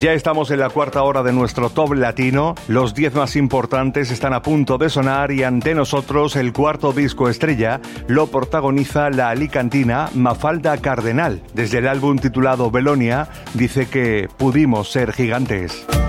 Ya estamos en la cuarta hora de nuestro Top Latino. Los 10 más importantes están a punto de sonar y ante nosotros el cuarto disco estrella lo protagoniza la alicantina Mafalda Cardenal. Desde el álbum titulado Belonia dice que pudimos ser gigantes.